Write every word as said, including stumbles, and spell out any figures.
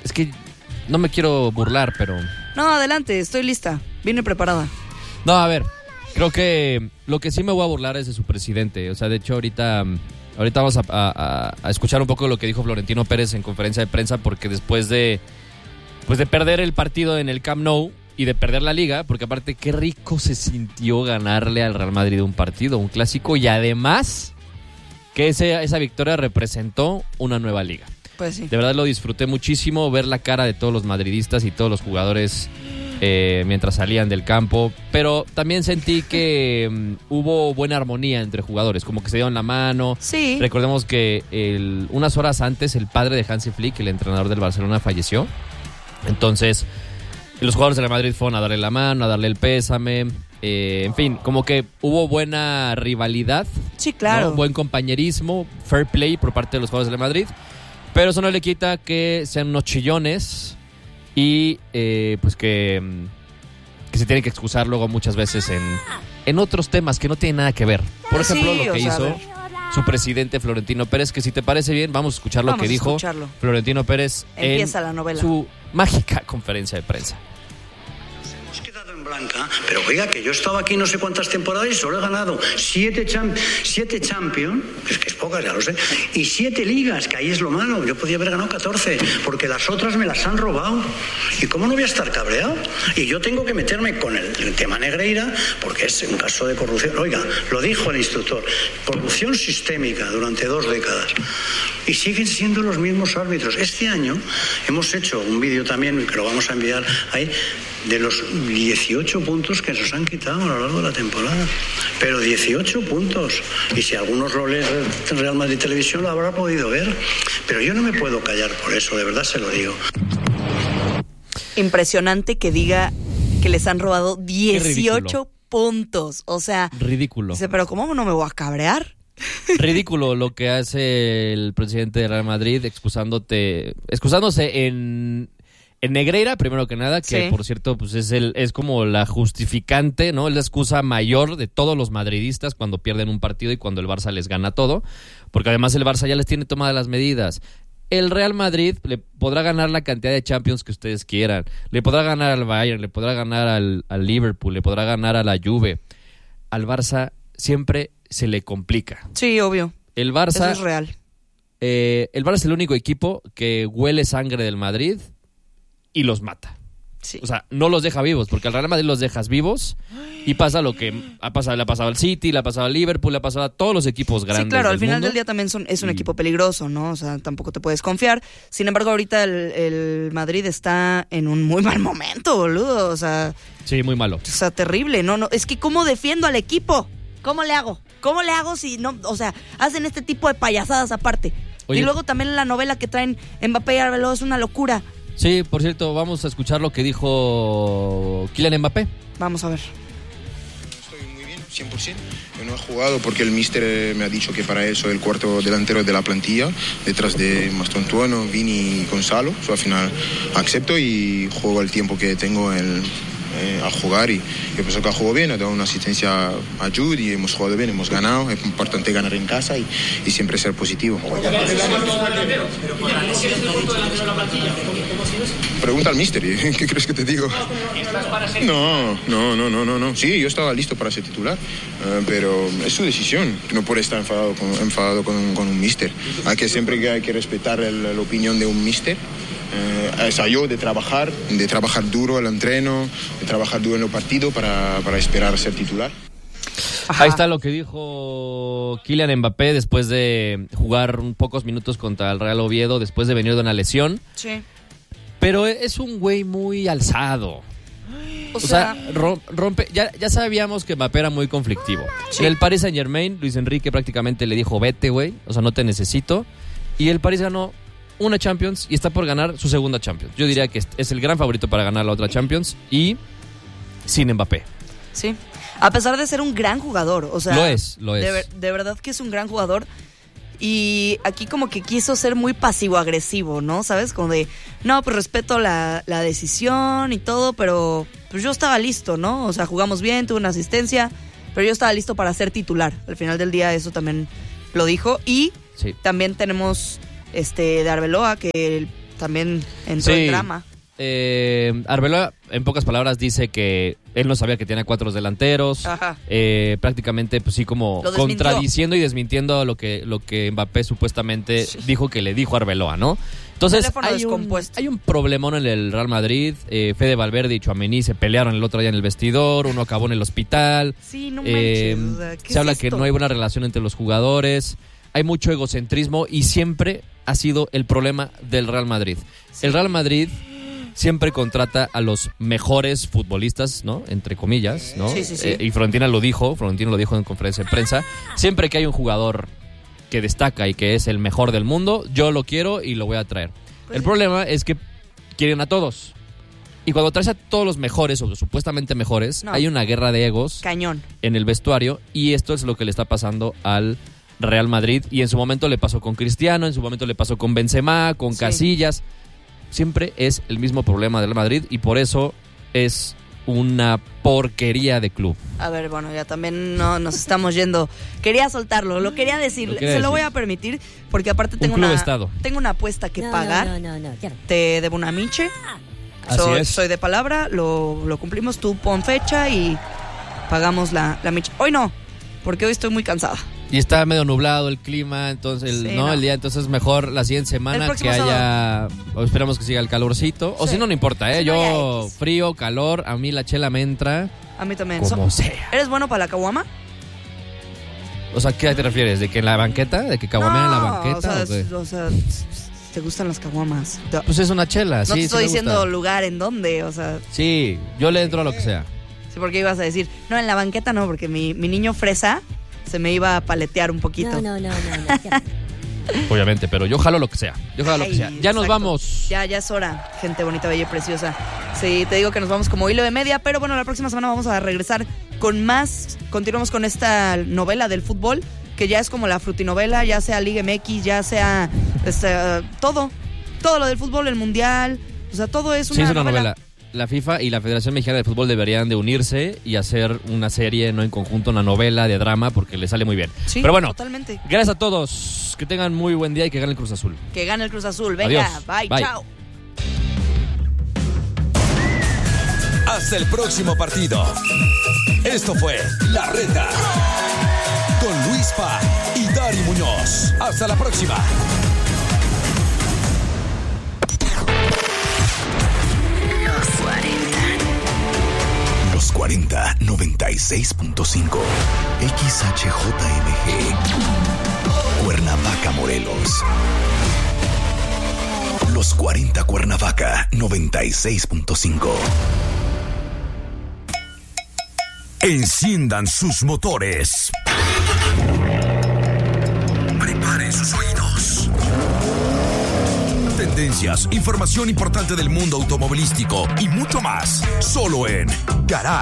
es que no me quiero burlar, pero... No, adelante, estoy lista. Vine preparada. No, a ver, creo que lo que sí me voy a burlar es de su presidente. O sea, de hecho, ahorita, ahorita vamos a, a, a escuchar un poco lo que dijo Florentino Pérez en conferencia de prensa, porque después de, pues de perder el partido en el Camp Nou y de perder la liga, porque aparte qué rico se sintió ganarle al Real Madrid un partido, un clásico, y además que ese, esa victoria representó una nueva liga. Pues sí. De verdad lo disfruté muchísimo, ver la cara de todos los madridistas y todos los jugadores eh, mientras salían del campo, pero también sentí que um, hubo buena armonía entre jugadores, como que se dieron la mano. Sí. Recordemos que el, unas horas antes el padre de Hansi Flick, el entrenador del Barcelona, falleció. Entonces los jugadores de la Madrid fueron a darle la mano, a darle el pésame. Eh, en fin, como que hubo buena rivalidad. Sí, claro. ¿No? Buen compañerismo, fair play por parte de los jugadores de la Madrid. Pero eso no le quita que sean unos chillones y eh, pues que, que se tienen que excusar luego muchas veces en, en otros temas que no tienen nada que ver. Por ejemplo, Sí, lo que o sea, hizo su presidente Florentino Pérez, que si te parece bien, vamos a escuchar lo Vamos que a dijo escucharlo. Florentino Pérez Empieza en la novela. su mágica conferencia de prensa. Hemos quedado en blanca, pero oiga, que yo estaba aquí no sé cuántas temporadas y solo he ganado siete, champ- siete Champions, es que es pocas, ya lo sé, y siete ligas, que ahí es lo malo. Yo podía haber ganado catorce, porque las otras me las han robado. ¿Y cómo no voy a estar cabreado? Y yo tengo que meterme con el, el tema Negreira, porque es un caso de corrupción. Oiga, lo dijo el instructor, corrupción sistémica durante dos décadas. Y siguen siendo los mismos árbitros. Este año hemos hecho un vídeo también, que lo vamos a enviar ahí, de los dieciocho puntos que nos han quitado a lo largo de la temporada. Pero dieciocho puntos. Y si algunos lo leen en Real Madrid Televisión lo habrá podido ver. Pero yo no me puedo callar por eso, de verdad se lo digo. Impresionante que diga que les han robado dieciocho puntos. O sea, Ridículo. dice, pero ¿cómo no me voy a cabrear? Ridículo lo que hace el presidente de Real Madrid excusándote, excusándose en, en Negreira, primero que nada, que Sí. por cierto pues es el es como la justificante, ¿no? Es la excusa mayor de todos los madridistas cuando pierden un partido y cuando el Barça les gana todo, porque además el Barça ya les tiene tomadas las medidas. El Real Madrid le podrá ganar la cantidad de Champions que ustedes quieran, le podrá ganar al Bayern, le podrá ganar al, al Liverpool, le podrá ganar a la Juve. Al Barça siempre se le complica. Sí, obvio. El Barça, Eso es real. eh, el Barça es el único equipo que huele sangre del Madrid y los mata. Sí. O sea, no los deja vivos, porque al Real Madrid los dejas vivos y pasa lo que ha pasado, le ha pasado al City, le ha pasado al Liverpool, le ha pasado a todos los equipos grandes Sí, claro, del al final mundo. del día también son, es un Y- equipo peligroso, ¿no? O sea, tampoco te puedes confiar. Sin embargo, ahorita el, el Madrid está en un muy mal momento, boludo. O sea, Sí, muy malo. o sea, terrible. No, no, es que ¿cómo defiendo al equipo? ¿Cómo le hago? ¿Cómo le hago si no, o sea, hacen este tipo de payasadas aparte? Oye. Y luego también la novela que traen Mbappé y Arbeloa es una locura. Sí, por cierto, vamos a escuchar lo que dijo Kylian Mbappé. Vamos a ver. Estoy muy bien, cien por ciento. Yo no he jugado porque el míster me ha dicho que para él soy el cuarto delantero de la plantilla, detrás de Mastontuono, Vini y Gonzalo. So, al final acepto y juego el tiempo que tengo el, eh, a jugar. Y yo pienso que ha jugado bien, ha dado una asistencia a Jude y hemos jugado bien, hemos ganado. Es importante ganar en casa y, y siempre ser positivo. Pregunta al míster, ¿qué crees que te digo? No, no, no, no, no, no. Sí, yo estaba listo para ser titular, eh, pero es su decisión. No puede estar enfadado con, enfadado con, con un míster. Hay que siempre que hay que respetar el, la opinión de un míster. Eh, es a yo de trabajar, de trabajar duro el entreno, de trabajar duro en el partido para, para esperar ser titular. Ajá. Ahí está lo que dijo Kylian Mbappé después de jugar un pocos minutos contra el Real Oviedo, después de venir de una lesión. Sí. Pero es un güey muy alzado. O, O sea, sea, rom- rompe. Ya, ya sabíamos que Mbappé era muy conflictivo. En el Paris Saint Germain, Luis Enrique prácticamente le dijo: vete, güey. O sea, no te necesito. Y el París ganó una Champions y está por ganar su segunda Champions. Yo diría que es- es el gran favorito para ganar la otra Champions y sin Mbappé. sí. A pesar de ser un gran jugador, o sea, Lo es, lo es. De, ver- de verdad que es un gran jugador. Y aquí como que quiso ser muy pasivo-agresivo, ¿no? ¿Sabes? Como de, no, pues respeto la, la decisión y todo, pero pues yo estaba listo, ¿no? O sea, jugamos bien, tuve una asistencia, pero yo estaba listo para ser titular. Al final del día eso también lo dijo. Y Sí. también tenemos este de Arbeloa, que también entró Sí. en drama. Eh, Arbeloa, en pocas palabras, dice que él no sabía que tenía cuatro delanteros. Ajá. Eh, prácticamente, pues sí, como Lo desmintió. contradiciendo y desmintiendo lo que, lo que Mbappé supuestamente Sí. dijo que le dijo a Arbeloa, ¿no? Entonces, Teléfono hay un, descompuesto. hay un problemón en el Real Madrid. Eh, Fede Valverde y Tchouaméni se pelearon el otro día en el vestidor. Uno acabó en el hospital. Sí, no Eh, manches. O sea, ¿qué se habla es que esto? no hay buena relación entre los jugadores. Hay mucho egocentrismo y siempre ha sido el problema del Real Madrid. Sí. El Real Madrid siempre contrata a los mejores futbolistas, ¿no? Entre comillas, ¿no? Sí, sí, sí. Eh, y Florentina lo dijo, Florentino lo dijo en conferencia de prensa. Siempre que hay un jugador que destaca y que es el mejor del mundo, yo lo quiero y lo voy a traer. Pues el sí. problema es que quieren a todos. Y cuando traes a todos los mejores o supuestamente mejores, No. hay una guerra de egos Cañón. en el vestuario y esto es lo que le está pasando al Real Madrid y en su momento le pasó con Cristiano, en su momento le pasó con Benzema, con Sí. Casillas. Siempre es el mismo problema del Madrid y por eso es una porquería de club. A ver, bueno, ya también no nos estamos yendo. Quería soltarlo, lo quería decir. Lo quería Se lo decir. voy a permitir porque aparte Un tengo club una estado. tengo una apuesta que No, pagar. No, no, no, no, ya no. Te debo una miche. Así soy, es. soy de palabra, lo, lo cumplimos. Tú pon fecha y pagamos la, la miche. Hoy no, porque hoy estoy muy cansada. Y está medio nublado el clima, entonces el, Sí, ¿no? no. el día, entonces mejor la siguiente El semana que próximo haya, o esperamos que siga el calorcito, o Sí. si no, no importa, ¿eh? Si no, Yo, ya X. frío, calor, a mí la chela me entra A mí también. como So- sea. ¿Eres bueno para la caguama? O sea, ¿qué te refieres? ¿De que en la banqueta? ¿De que caguamean en la No, banqueta? O sea, o qué? es- o sea, te gustan las caguamas. Te- Pues es una chela, no sí, te sí estoy me diciendo gusta. lugar en dónde, o sea, Sí, yo le entro a lo que sea. sí, porque ibas a decir, no, en la banqueta no, porque mi, mi niño fresa se me iba a paletear un poquito. No, no, no, no, no, ya no. Obviamente, pero yo jalo lo que sea. Yo jalo lo que Ay, sea. Ya nos exacto. vamos. Ya, ya es hora, gente bonita, bella y preciosa. Sí, te digo que nos vamos como hilo de media, pero bueno, la próxima semana vamos a regresar con más. Continuamos con esta novela del fútbol, que ya es como la frutinovela, ya sea Liga M X, ya sea este, todo. Todo lo del fútbol, el mundial. O sea, todo es una, Sí, es una novela. La FIFA y la Federación Mexicana de Fútbol deberían de unirse y hacer una serie, no en conjunto, una novela de drama, porque le sale muy bien. Sí, Pero bueno, totalmente. gracias a todos. Que tengan muy buen día y que gane el Cruz Azul. Que gane el Cruz Azul. Venga, Adiós. bye, Bye. chao. Hasta el próximo partido. Esto fue La Reta. Con Luis Pa y Dari Muñoz. Hasta la próxima. Los cuarenta, noventa y seis punto cinco. X H J M G. Cuernavaca, Morelos. Los cuarenta Cuernavaca, noventa y seis punto cinco. Enciendan sus motores. Preparen sus oídos. Tendencias, información importante del mundo automovilístico y mucho más. Solo en Garage